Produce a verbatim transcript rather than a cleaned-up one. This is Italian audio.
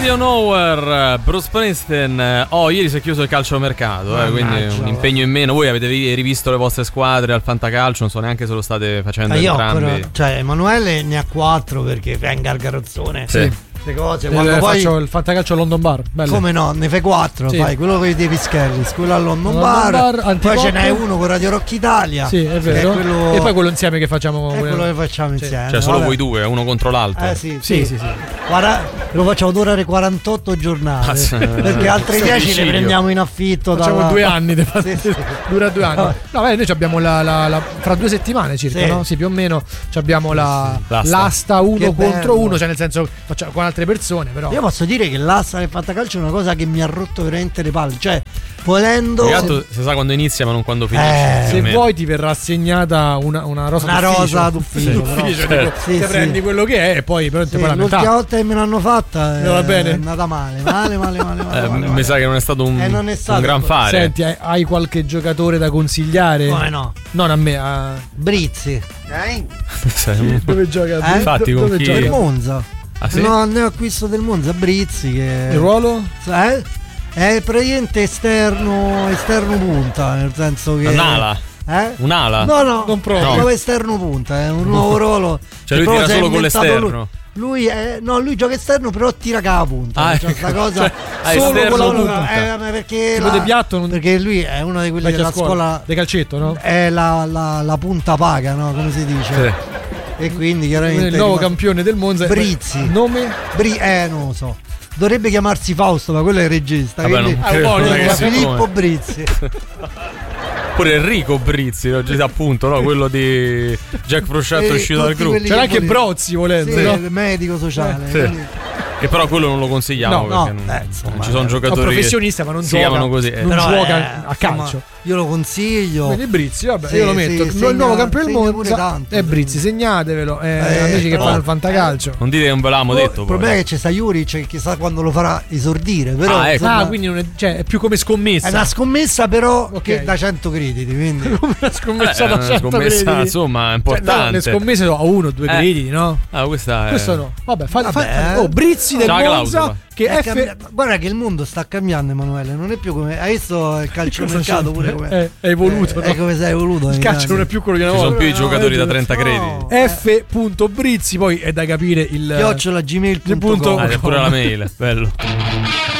Radio Nowhere, Bruce Springsteen. Oh, ieri si è chiuso il calciomercato, eh, quindi un impegno in meno. Voi avete rivisto le vostre squadre al fantacalcio? Non so neanche se lo state facendo ah, io entrambi. Però, cioè, Emanuele ne ha quattro perché venga al carrozzone. Sì. Queste cose, eh, quando poi faccio il fantacalcio a London Bar. Bello. Come no, ne fai quattro, sì. Fai quello con i Davis Skerris, quello a London, London Bar, Bar poi ce n'è uno con Radio Rock Italia. Sì, è vero. È quello... E poi quello insieme che facciamo. È quello che facciamo sì. insieme. Cioè solo vabbè. voi due, uno contro l'altro. Eh sì, sì, sì, sì, sì. Guarda, lo facciamo durare quarantotto giornate. Ah, perché altre dieci le prendiamo in affitto. Facciamo dalla... due anni, sì, sì. dura due anni. No, beh, noi abbiamo la, la, la fra due settimane circa, sì. no? Sì, più o meno abbiamo la, l'asta. l'asta uno Che contro bello. uno, cioè nel senso facciamo con altre persone, però. Io posso dire che l'asta del fantacalcio è una cosa che mi ha rotto veramente le palle. Cioè, volendo. Gatto, si sa quando inizia, ma non quando finisce. Eh, Se vuoi ti verrà assegnata una, una rosa Una d'ufficio. rosa d'ufficio, Sì, però. d'ufficio, Sì. dico, Sì, te sì. prendi quello che è e poi però Sì, te poi la l'ultima metà. volta che me l'hanno fatta è, Non va bene? è andata male, male, male, male, male, Eh, male, mi male. sa che non è stato un, Eh, non è stato un gran fare. Senti, hai, hai qualche giocatore da consigliare? Come no? Non a me, a... Brizzi. Dove gioca? Eh? Infatti, con dove chi- gioca? Del Monza. Ah, sì? No, ne acquisto del Monza, Brizzi che. Il ruolo? Eh? È praticamente esterno, esterno punta, nel senso che. Un'ala. Eh? Un'ala? No, no, Non proprio. è proprio esterno punta, è un nuovo ruolo. Cioè che lui proprio tira si è solo con inventato l'esterno. Lui, lui è, no, lui gioca esterno, però tira con la punta. Ah, cioè, sta ecco. cosa Cioè, ah, solo esterno con la punta. eh, ma perché, Tipo la, De Piatto non- perché lui è uno di quelli Vecchia della scuola, di calcetto, no? è la, la, la punta paga, no? Come si dice? Sì. E quindi chiaramente Il nuovo rimasta- campione del Monza. Brizzi. Nome? Bri- eh, non lo so. Dovrebbe chiamarsi Fausto, ma quello è il regista. Vabbè, quindi non credo, Ah, non è eh, che sia Filippo come. Brizzi. Pure Enrico Brizzi, appunto, no? Quello di Jack Frusciato Eh, uscito dal tutti gruppo. quelli C'era che anche volevo- Brozzi volendo, Sì, no? il medico sociale. Sì. quindi- Che però quello non lo consigliamo No, perché no, non, eh, insomma, non ci sono eh, giocatori un che professionista, ma non si gioca. chiamano così. eh. Non Però, gioca eh, a insomma, calcio. io lo consiglio. Quindi Brizzi, vabbè, Sì, io lo sì, metto. il segna- nuovo campione del segna pure Monza tanto, è sì. Brizzi, segnatevelo. Eh, Eh, amici che però- fanno il fantacalcio. Non dite che non ve l'avevamo Oh, detto il poi. problema è che c'è sta Juric che chissà quando lo farà esordire. Però, Ah, ecco. insomma, Ah, quindi non è, cioè, è più come scommessa. è una scommessa, però Ok. che da cento crediti. Quindi una scommessa Eh, da una cento scommessa, crediti. insomma, Cioè, importante. no, le scommesse sono a uno o due Eh. crediti, no? Ah, questa è... Questo no. Vabbè, fa, Vabbè, fa- eh. oh, Brizzi del C'ha la Monza clausola. che è F cambia- guarda che il mondo sta cambiando, Emanuele. Non è più come. Hai visto il calciomercato pure come. è, è evoluto. Eh, no? È come sei evoluto. Il in calcio Italia. non è più quello di una Ci sono volta. più i no, giocatori da no, trenta no. crediti. F punto Brizzi, poi è da capire il chiocciola gmail punto com. punto- Ah, c'è pure la mail, bello.